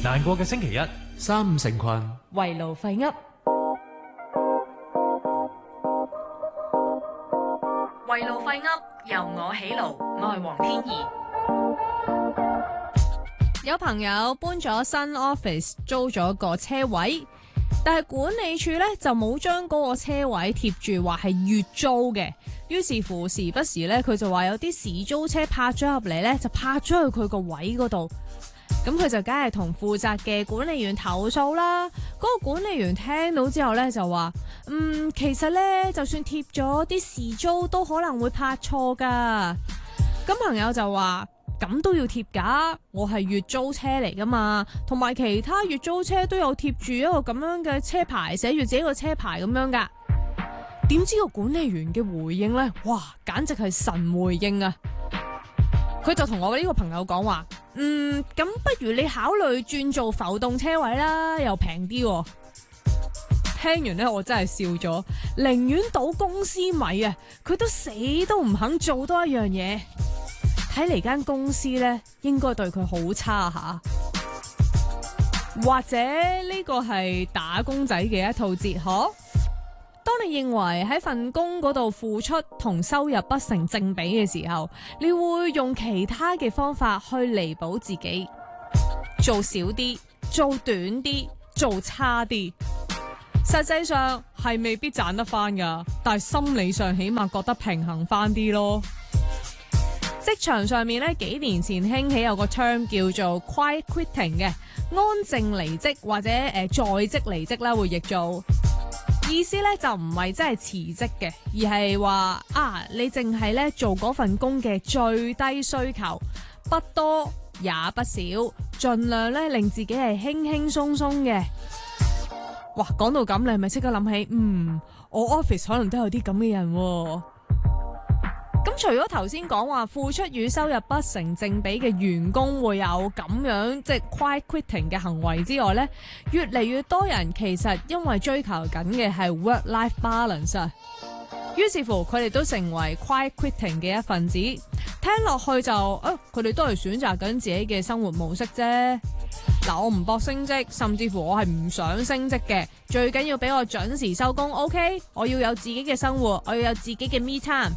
難過嘅星期一， 三五成群， 圍爐廢噏。圍爐廢噏，由我起爐，我係黃天怡。有朋友搬咗新 office， 租咗個車位，但係管理處呢就冇將嗰個車位貼住話係月租嘅，於是乎時不時呢，佢就話有啲時租車泊咗入嚟呢，就泊咗去佢個位嗰度。咁佢就梗係同負責嘅管理員投訴啦。嗰個管理員聽到之後呢，就話：其實呢，就算貼咗啲時租都可能會泊錯噶。咁朋友就話：咁都要貼噶，我係月租車嚟噶嘛，同埋其他月租車都有貼住一個咁樣嘅車牌，寫住自己個車牌咁樣噶。點知個管理員嘅回應呢？哇，簡直係神回應啊！佢就同我呢個朋友講話：咁不如你考慮轉做浮動車位啦，又平啲喎。聽完呢，我真係笑咗，寧願倒公司米啊，佢都死都唔肯做多一樣嘢。睇嚟間公司呢，應該對佢好差下，或者呢個係打工仔嘅一套哲學。當你認為喺份工嗰度付出同收入不成正比嘅時候，你會用其他嘅方法去彌補自己，做少啲，做短啲，做差啲。實際上係未必賺得翻噶，但係心理上起碼覺得平衡翻啲咯。職場上面呢，幾年前興起有個 term 叫做 quiet quitting 嘅，安靜離職或者在職離職啦，會譯做。意思咧就唔係真係辭職嘅，而係話你淨係咧做嗰份工嘅最低需求，不多也不少，盡量咧令自己係輕輕鬆鬆嘅。哇，講到咁，你係咪即刻諗起？我 office 可能都有啲咁嘅人喎。咁除咗頭先講話付出與收入不成正比嘅員工會有咁樣即係 quiet quitting 嘅行為之外呢，越嚟越多人其實因為追求緊嘅係 work-life balance 啊，於是乎佢哋都成為 quiet quitting 嘅一份子。聽落去就佢哋都係選擇緊自己嘅生活模式啫。嗱，我唔搏升職，甚至乎我係唔想升職嘅，最緊要俾我準時收工。OK， 我要有自己嘅生活，我要有自己嘅 me time。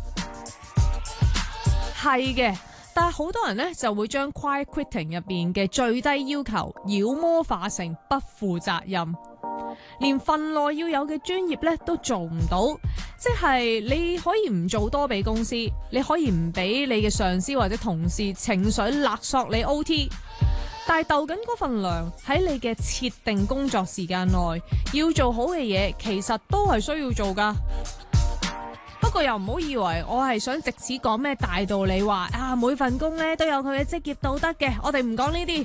係嘅，但係好多人呢就會將 quiet quitting 入邊嘅最低要求妖魔化成不負責任，連份內要有嘅專業呢都做唔到。即係你可以唔做多俾公司，你可以唔俾你嘅上司或者同事情緒勒索你 OT， 但係鬥緊嗰份糧喺你嘅設定工作時間內要做好嘅嘢，其實都係需要做噶。不過又唔好以為我係想藉此講咩大道理，話每份工咧都有佢嘅職業道德嘅，我哋唔講呢啲。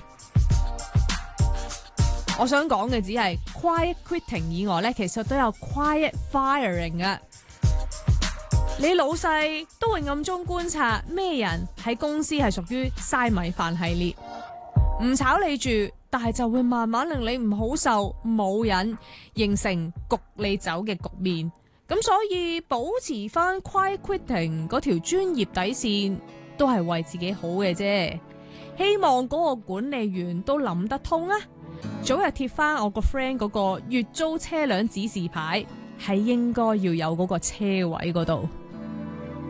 我想講嘅只係 quiet quitting 以外咧，其實都有 quiet firing 啊。你老細都會暗中觀察咩人喺公司係屬於嘥米飯系列，唔炒你住，但係就會慢慢令你唔好受、冇癮，形成焗你走嘅局面。咁所以保持翻 quiet quitting 嗰條專業底線，都係為自己好嘅啫。希望嗰個管理員都諗得通啊！早日貼翻我個 friend 嗰個月租車輛指示牌，係應該要有嗰個車位嗰度。